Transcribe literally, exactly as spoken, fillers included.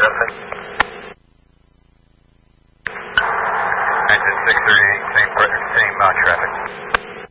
outside. Engine six thirty-eight, same, partner, same uh, traffic.